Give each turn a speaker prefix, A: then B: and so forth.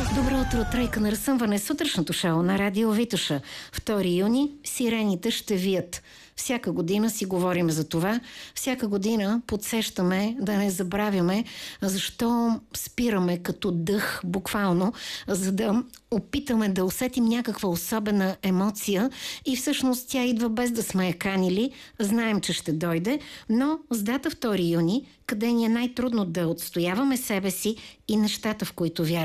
A: Добро утро, тройка на разсъмване, сутрешното шоу на Радио Витоша. 2 юни сирените ще вият. Всяка година си говорим за това. Всяка година подсещаме да не забравяме защо спираме като дъх, буквално, за да опитаме да усетим някаква особена емоция и всъщност тя идва без да сме я канили. Знаем, че ще дойде, но с дата 2 юни, къде ни е най-трудно да отстояваме себе си и нещата, в които вярваме,